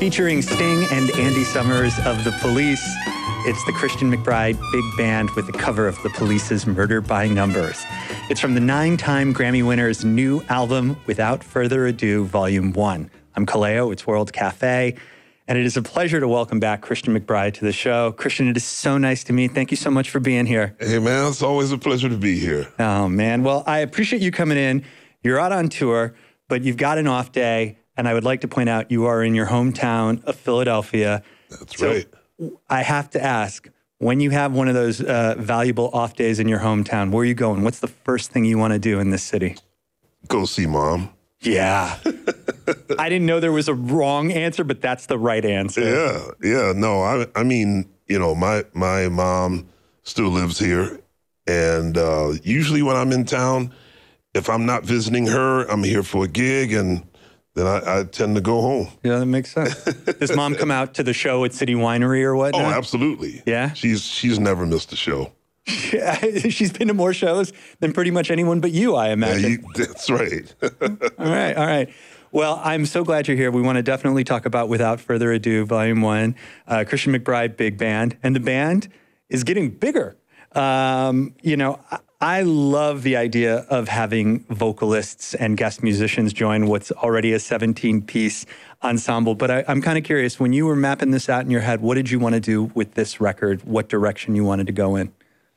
Featuring Sting and Andy Summers of The Police, it's the Christian McBride Big Band with the cover of The Police's Murder by Numbers. It's from the 9-time Grammy winner's new album, Without Further Ado, Volume 1. I'm Kaleo, it's World Cafe, and it is a pleasure to welcome back Christian McBride to the show. Christian, it is so nice to meet. Thank you so much for being here. Hey, man, it's always a pleasure to be here. Oh, man. Well, I appreciate you coming in. You're out on tour, but you've got an off day. And I would like to point out you are in your hometown of Philadelphia. That's right. I have to ask, when you have one of those valuable off days in your hometown, where are you going? What's the first thing you want to do in this city? Go see Mom. Yeah. I didn't know there was a wrong answer, but that's the right answer. Yeah. No, I mean, you know, my mom still lives here. And usually when I'm in town, if I'm not visiting her, I'm here for a gig, and then I tend to go home. Yeah, that makes sense. Does Mom come out to the show at City Winery or whatnot? Oh, absolutely. Yeah? She's never missed a show. She's been to more shows than pretty much anyone but you, I imagine. Yeah, that's right. All right. Well, I'm so glad you're here. We want to definitely talk about Without Further Ado, Volume 1, Christian McBride Big Band. And the band is getting bigger. I love the idea of having vocalists and guest musicians join what's already a 17-piece ensemble. But I'm kind of curious, when you were mapping this out in your head, what did you want to do with this record? What direction you wanted to go in?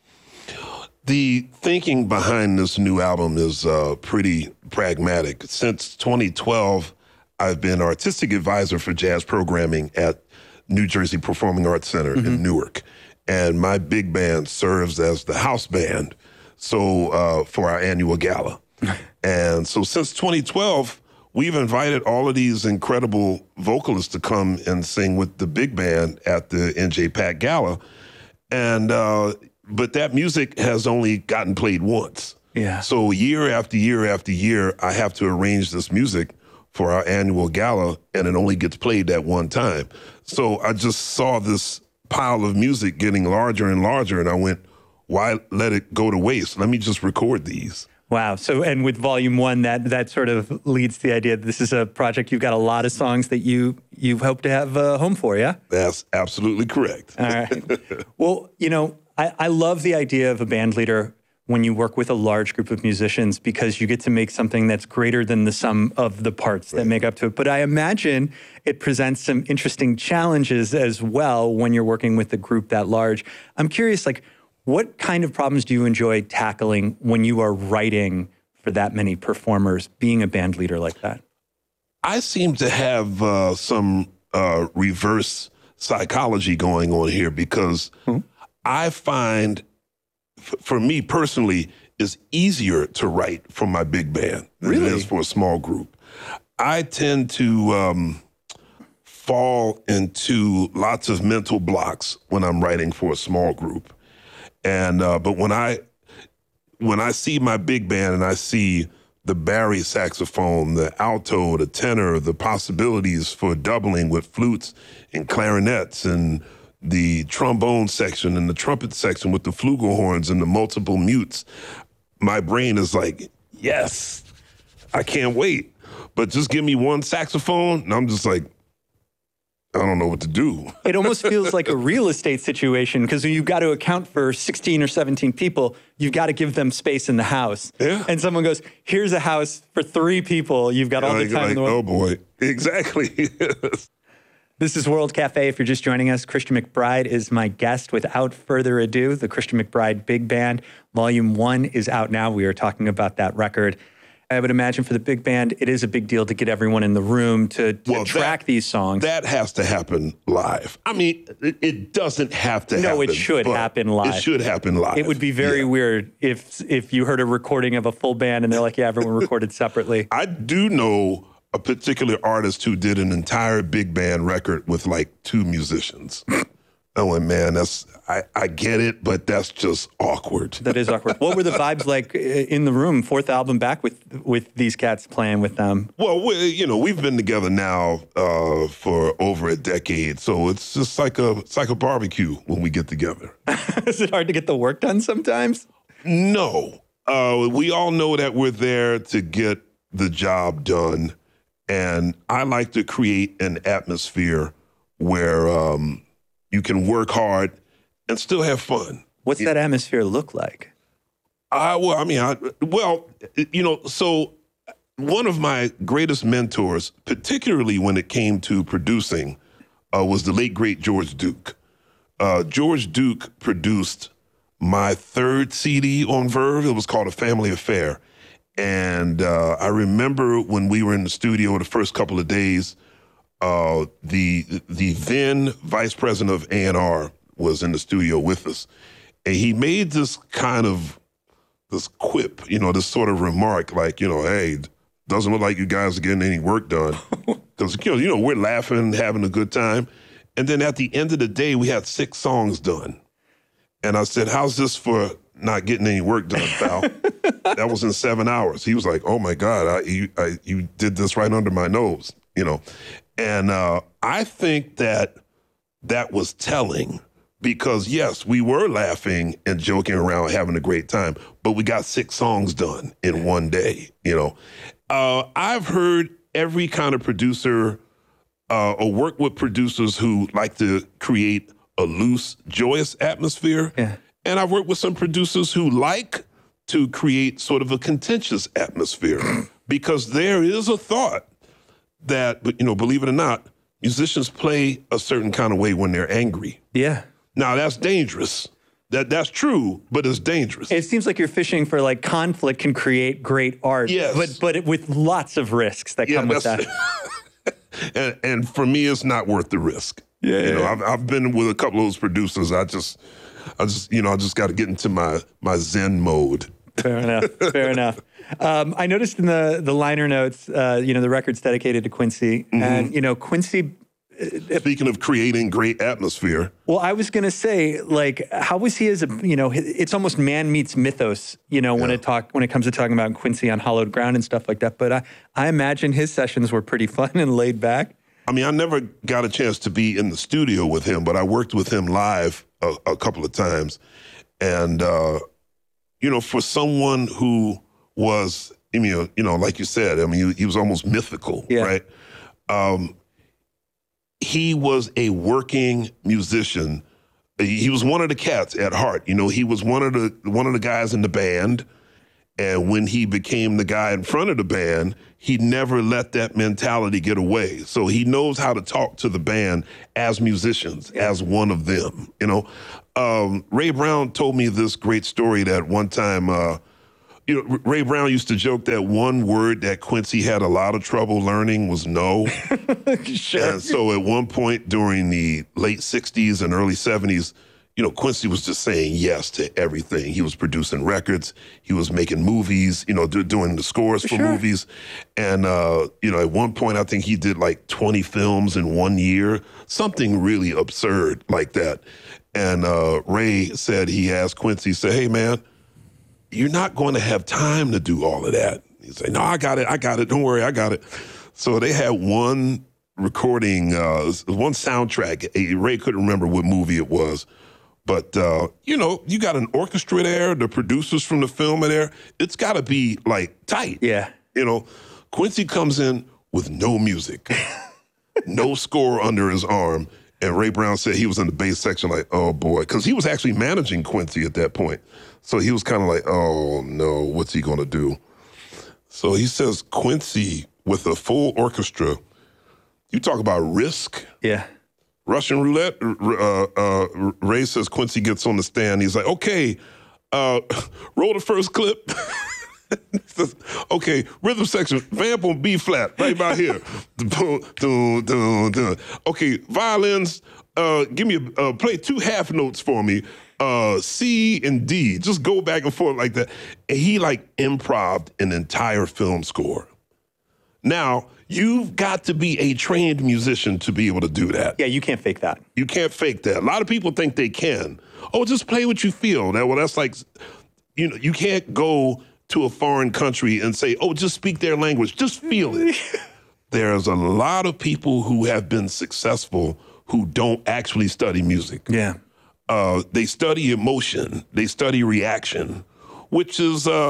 The thinking behind this new album is pretty pragmatic. Since 2012, I've been artistic advisor for jazz programming at New Jersey Performing Arts Center in Newark. And my big band serves as the house band for our annual gala. And so since 2012, we've invited all of these incredible vocalists to come and sing with the big band at the NJPAC Gala. And but that music has only gotten played once. Yeah. So year after year after year, I have to arrange this music for our annual gala, and it only gets played that one time. So I just saw this pile of music getting larger and larger, and I went, why let it go to waste? Let me just record these. Wow. So, and with Volume 1, that sort of leads to the idea that this is a project you've got a lot of songs that you hope to have home for, yeah? That's absolutely correct. All right. Well, I love the idea of a band leader when you work with a large group of musicians, because you get to make something that's greater than the sum of the parts that make up to it. But I imagine it presents some interesting challenges as well when you're working with a group that large. I'm curious, what kind of problems do you enjoy tackling when you are writing for that many performers, being a band leader like that? I seem to have some reverse psychology going on here, because I find, for me personally, it's easier to write for my big band than it is for a small group. I tend to fall into lots of mental blocks when I'm writing for a small group. And but when I see my big band and I see the bari saxophone, the alto, the tenor, the possibilities for doubling with flutes and clarinets, and the trombone section and the trumpet section with the flugelhorns and the multiple mutes, my brain is like, yes, I can't wait. But just give me one saxophone, and I'm just like, I don't know what to do. It almost feels like a real estate situation, because you've got to account for 16 or 17 people. You've got to give them space in the house. Yeah. And someone goes, here's a house for 3 people. You've got all the time in the world. Oh, boy. Exactly. This is World Cafe. If you're just joining us, Christian McBride is my guest. Without further ado, the Christian McBride Big Band, Volume 1 is out now. We are talking about that record. I would imagine for the big band, it is a big deal to get everyone in the room to track these songs. That has to happen live. I mean, it doesn't have to happen. No, it should happen live. It should happen live. It would be very weird if you heard a recording of a full band and they're like, yeah, everyone recorded separately. I do know a particular artist who did an entire big band record with 2 musicians. I went, man, I get it, but that's just awkward. That is awkward. What were the vibes like in the room? 4th album back with these cats playing with them. Well, we've been together now for over a decade, so it's just like a barbecue when we get together. Is it hard to get the work done sometimes? No, we all know that we're there to get the job done, And I like to create an atmosphere where you can work hard and still have fun. What's that atmosphere look like? So one of my greatest mentors, particularly when it came to producing, was the late, great George Duke. George Duke produced my third CD on Verve. It was called A Family Affair. And I remember when we were in the studio the first couple of days, the then vice president of A&R was in the studio with us. And he made this quip, this sort of remark like, hey, doesn't look like you guys are getting any work done. Because, we're laughing, having a good time. And then at the end of the day, we had 6 songs done. And I said, how's this for not getting any work done, pal? That was in 7 hours. He was like, oh, my God, you did this right under my nose, And I think that was telling because, yes, we were laughing and joking around, having a great time, but we got 6 songs done in one day, I've heard every kind of producer or work with producers who like to create a loose, joyous atmosphere. Yeah. And I've worked with some producers who like to create sort of a contentious atmosphere because there is a thought that, believe it or not, musicians play a certain kind of way when they're angry. Yeah. Now, that's dangerous. That's true, but it's dangerous. It seems like you're fishing for like conflict can create great art, yes. but with lots of risks that come with that. and for me, it's not worth the risk. Yeah, I've been with a couple of those producers. I just got to get into my Zen mode. Fair enough. I noticed in the liner notes, the record's dedicated to Quincy, mm-hmm. and Quincy. Speaking of creating great atmosphere. Well, I was going to say, like, how was he as a, it's almost man meets mythos, when it comes to talking about Quincy on hallowed ground and stuff like that. But I imagine his sessions were pretty fun and laid back. I mean, I never got a chance to be in the studio with him, but I worked with him live a couple of times. And, for someone who was, like you said, he was almost mythical, right? He was a working musician. He was one of the cats at heart. He was one of the guys in the band. And when he became the guy in front of the band, he never let that mentality get away. So he knows how to talk to the band as musicians, as one of them. Ray Brown told me this great story that one time, Ray Brown used to joke that one word that Quincy had a lot of trouble learning was no. Sure. And so at one point during the late 60s and early 70s, Quincy was just saying yes to everything. He was producing records. He was making movies, doing the scores for movies. And, at one point, I think he did like 20 films in 1 year, something really absurd like that. And Ray said, he asked Quincy, hey, man, you're not going to have time to do all of that. He said, no, I got it. Don't worry, I got it. So they had one recording, one soundtrack. Ray couldn't remember what movie it was. But, you got an orchestra there, the producers from the film are there. It's got to be, like, tight. Yeah. Quincy comes in with no music, no score under his arm. And Ray Brown said he was in the bass section like, oh, boy, because he was actually managing Quincy at that point. So he was kind of like, oh, no, what's he going to do? So he says Quincy with a full orchestra, you talk about risk. Yeah. Russian roulette. Ray says Quincy gets on the stand. He's like, okay, roll the first clip. Says, okay, rhythm section, vamp on B flat, right about here. Okay, violins, give me play 2 half notes for me. C and D, just go back and forth like that. And he improv'd an entire film score. Now, you've got to be a trained musician to be able to do that. Yeah, you can't fake that. You can't fake that. A lot of people think they can. Oh, just play what you feel. That's like, you can't go to a foreign country and say, oh, just speak their language. Just feel it. There's a lot of people who have been successful who don't actually study music. Yeah. They study emotion. They study reaction, which is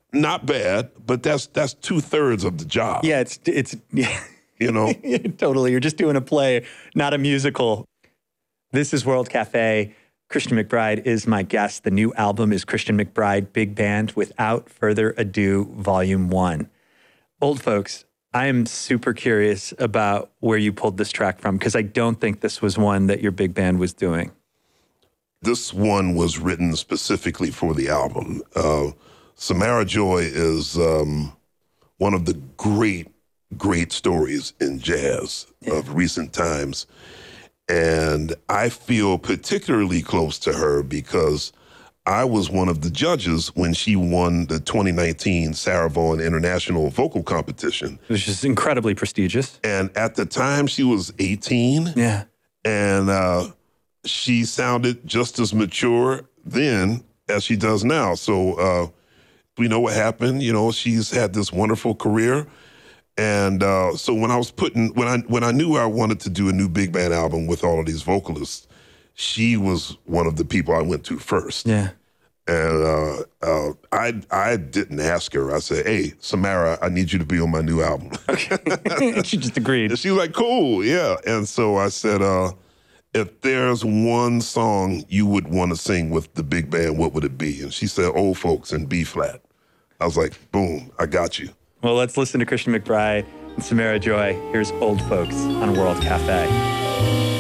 not bad, but that's 2/3 of the job. Yeah, it's yeah. You know? Totally. You're just doing a play, not a musical. This is World Cafe. Christian McBride is my guest. The new album is Christian McBride Big Band Without Further Ado, Volume 1. Old folks, I am super curious about where you pulled this track from, because I don't think this was one that your big band was doing. This one was written specifically for the album. Samara Joy is one of the great stories in jazz of recent times. And I feel particularly close to her because I was one of the judges when she won the 2019 Sarah Vaughan International Vocal Competition. Which is incredibly prestigious. And at the time, she was 18. Yeah. And she sounded just as mature then as she does now. So we know what happened. You know, she's had this wonderful career. And so when I knew I wanted to do a new big band album with all of these vocalists, she was one of the people I went to first. Yeah. And I didn't ask her. I said, "Hey, Samara, I need you to be on my new album." Okay. She just agreed. And she was like, "Cool, yeah." And so I said, "If there's one song you would want to sing with the big band, what would it be?" And she said, "Old Folks" in B flat. I was like, "Boom, I got you." Well, let's listen to Christian McBride and Samara Joy. Here's Old Folks on World Cafe.